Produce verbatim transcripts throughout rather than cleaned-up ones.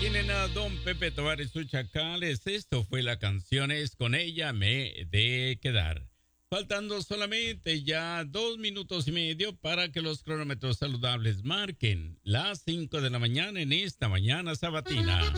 tienen a don Pepe Tobar y sus chacales. Esto fue la canción Es Con Ella Me He de Quedar. Faltando solamente ya dos minutos y medio para que los cronómetros saludables marquen las cinco de la mañana en esta mañana sabatina.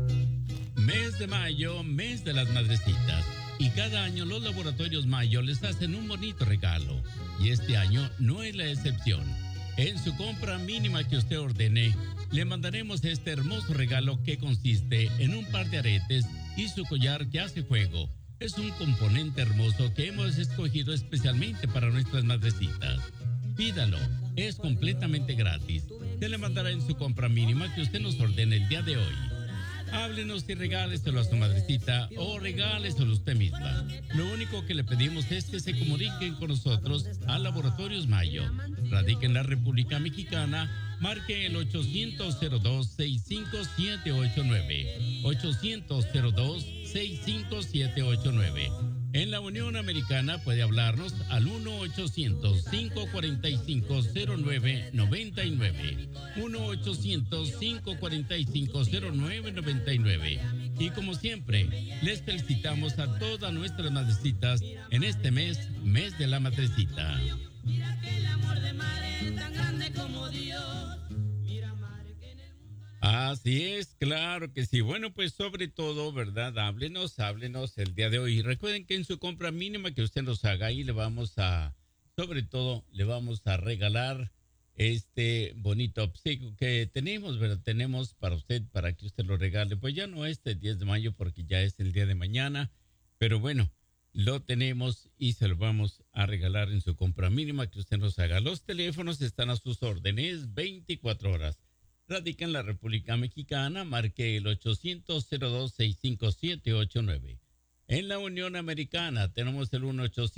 Mes de mayo, mes de las madrecitas. Y cada año los laboratorios Mayo les hacen un bonito regalo. Y este año no es la excepción. En su compra mínima que usted ordene, le mandaremos este hermoso regalo que consiste en un par de aretes y su collar que hace fuego. Es un componente hermoso que hemos escogido especialmente para nuestras madrecitas. Pídalo, es completamente gratis. Se le mandará en su compra mínima que usted nos ordene el día de hoy. Háblenos y regáleselo a su madrecita o regáleselo a usted misma. Lo único que le pedimos es que se comuniquen con nosotros a Laboratorios Mayo. Radica en la República Mexicana. Marque el ochocientos cero dos, sesenta y cinco siete ocho nueve. ochocientos cero dos, sesenta y cinco siete ocho nueve. En la Unión Americana puede hablarnos al uno ochocientos, cinco cuatro cinco, cero nueve nueve nueve. uno ochocientos, cinco cuatro cinco, cero nueve nueve nueve. Y como siempre, les felicitamos a todas nuestras madrecitas en este mes, mes de la madrecita. Mira que el amor de madre es tan grande como Dios. Mira, madre, que en el mundo... Así es, claro que sí. Bueno, pues sobre todo, ¿verdad? Háblenos, háblenos el día de hoy. Recuerden que en su compra mínima que usted nos haga ahí le vamos a, sobre todo, le vamos a regalar este bonito obsequio que tenemos, ¿verdad? Tenemos para usted, para que usted lo regale. Pues ya no este diez de mayo porque ya es el día de mañana, pero bueno, lo tenemos y se lo vamos a regalar en su compra mínima que usted nos haga. Los teléfonos están a sus órdenes veinticuatro horas. Radica en la República Mexicana, marque el ochocientos, cero dos, sesenta y cinco siete ocho nueve. En la Unión Americana tenemos el uno ochocientos